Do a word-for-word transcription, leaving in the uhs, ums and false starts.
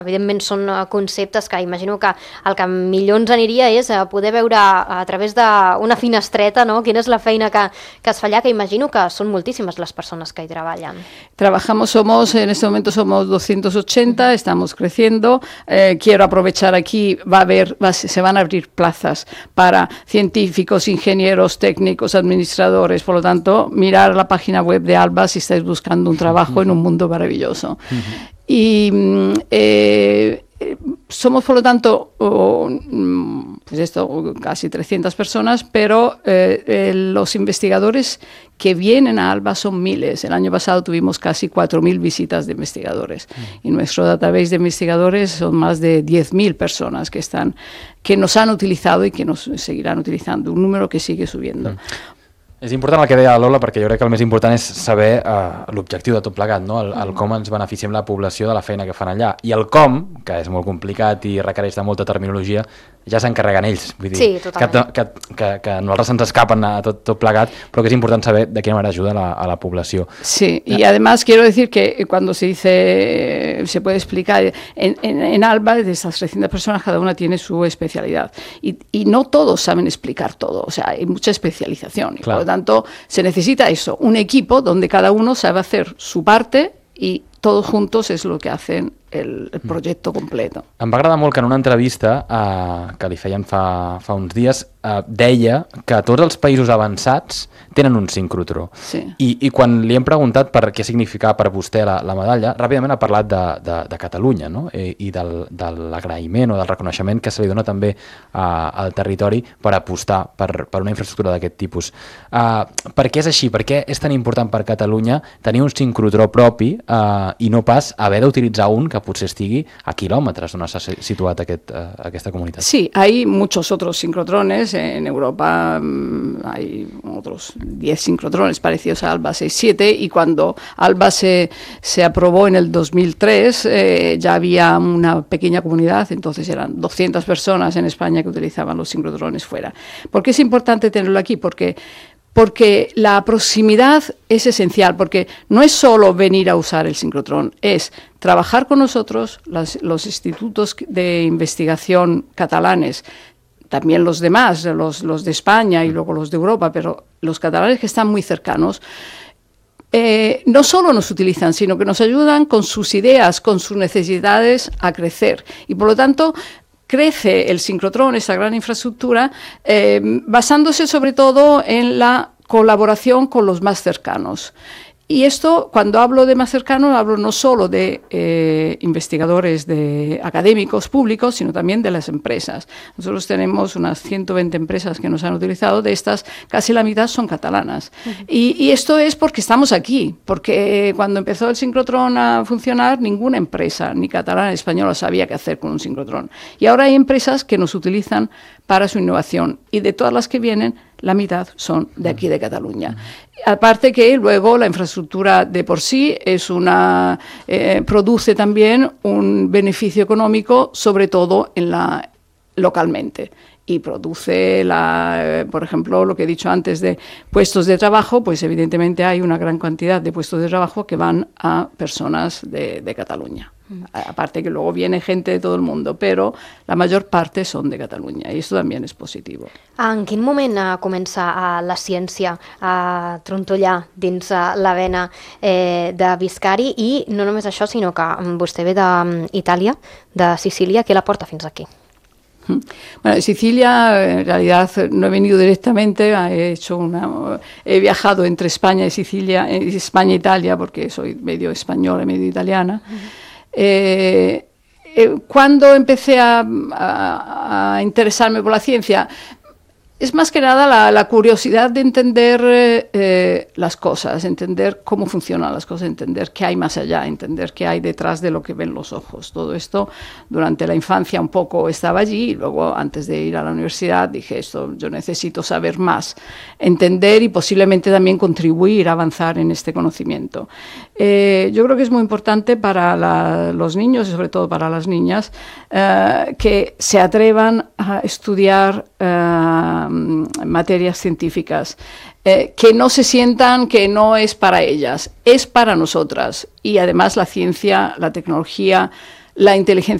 Evidentment són conceptes que imagino que el que millor ens aniria és poder veure a través d'una finestreta, no? Quina és la feina que, que es fa allà, que imagino que són moltíssimes les persones que hi treballen. Trabajamos, somos, en este momento somos doscientos ochenta, estamos creciendo. Eh, quiero aprovechar aquí, va a haber, va, se van a abrir plazas para científicos, ingenieros, técnicos, administradores. Por lo tanto, mirar la página web de ALBA si estáis buscando un trabajo uh-huh. en un mundo maravilloso. Uh-huh. Y eh, somos, por lo tanto, oh, pues esto, casi trescientas personas, pero eh, eh, los investigadores que vienen a ALBA son miles. El año pasado tuvimos casi cuatro mil visitas de investigadores. Mm. Y nuestro database de investigadores son más de diez mil personas que, están, que nos han utilizado y que nos seguirán utilizando, un número que sigue subiendo. Mm. És important el que deia Lola, perquè jo crec que el més important és saber uh, l'objectiu de tot plegat, no? el, el com ens beneficiem la població de la feina que fan allà. I el com, que és molt complicat i requereix de molta terminologia, ja s'encarreguen ells. Vull dir, sí, totalment. Que, que, que, que a nosaltres se'ns escapen a tot, tot plegat, però que és important saber de quina manera ajuda a la, a la població. Sí, y además quiero decir que cuando se dice, se puede explicar, en, en, en ALBA, de esas trescientas personas, cada una tiene su especialidad. Y, y no todos saben explicar todo, o sea, hay mucha especialización. Y claro. Por lo tanto, se necesita eso, un equipo donde cada uno sabe hacer su parte y todos juntos es lo que hacen el, el projecte complet. Em va agradar molt que en una entrevista eh, que li feien fa, fa uns dies eh, deia que tots els països avançats tenen un sincrotró. Sí. I, I quan li hem preguntat per què significava per vostè la, la medalla, ràpidament ha parlat de, de, de Catalunya, no? I, i del, de l'agraïment o del reconeixement que se li dona també eh, al territori per apostar per, per una infraestructura d'aquest tipus. Eh, per què és així? Per què és tan important per Catalunya tenir un sincrotró propi eh, i no pas haver d'utilitzar un que potser estigui a quilòmetres d'on s'ha situat aquest, uh, aquesta comunitat? Sí, hay muchos otros sincrotrones. En Europa um, hay otros diez sincrotrones parecidos a ALBA seis siete y cuando ALBA se, se aprobó en el dos mil tres eh, ya había una pequeña comunidad, entonces eran doscientas personas en España que utilizaban los sincrotrones fuera. ¿Por qué es importante tenerlo aquí? Porque Porque la proximidad es esencial, porque no es solo venir a usar el sincrotrón, es trabajar con nosotros, las, los institutos de investigación catalanes, también los demás, los, los de España y luego los de Europa, pero los catalanes que están muy cercanos, eh, no solo nos utilizan, sino que nos ayudan con sus ideas, con sus necesidades a crecer. Y por lo tanto, crece el sincrotrón, esa gran infraestructura, eh, basándose sobre todo en la colaboración con los más cercanos. Y esto, cuando hablo de más cercanos, hablo no solo de eh, investigadores, de académicos públicos, sino también de las empresas. Nosotros tenemos unas ciento veinte empresas que nos han utilizado, de estas casi la mitad son catalanas. Uh-huh. y, y esto es porque estamos aquí, porque cuando empezó el sincrotrón a funcionar, ninguna empresa, ni catalana ni española, sabía qué hacer con un sincrotrón. Y ahora hay empresas que nos utilizan para su innovación, y de todas las que vienen, la mitad son de aquí de Cataluña. Aparte que luego la infraestructura de por sí es una eh, produce también un beneficio económico, sobre todo en la localmente. Y produce, la, eh, por ejemplo, lo que he dicho antes de puestos de trabajo, pues evidentemente hay una gran cantidad de puestos de trabajo que van a personas de, de Cataluña. Aparte que luego viene gente de todo el mundo, però la major parte són de Catalunya, i això també és positiu. En quin moment uh, comença uh, la ciència a trontollar dins uh, la vena eh, de Viscari? I no només això, sinó que um, vostè ve d'Itàlia, de Sicília, què la porta fins aquí? Bueno, Sicilia, en realidad no he venido directamente, he hecho una, he viajado entre España y Sicilia, España e Italia, porque soy medio española y medio italiana. Uh-huh. Eh, eh, cuando empecé a, a, a interesarme por la ciencia, es más que nada la, la curiosidad de entender eh, las cosas, entender cómo funcionan las cosas, entender qué hay más allá, entender qué hay detrás de lo que ven los ojos. Todo esto durante la infancia un poco estaba allí, y luego antes de ir a la universidad dije, esto yo necesito saber más, entender y posiblemente también contribuir a avanzar en este conocimiento. Eh, yo creo que es muy importante para la, los niños y sobre todo para las niñas eh, que se atrevan a estudiar eh, materias científicas, eh, que no se sientan que no es para ellas, es para nosotras. Y además la ciencia, la tecnología, la inteligencia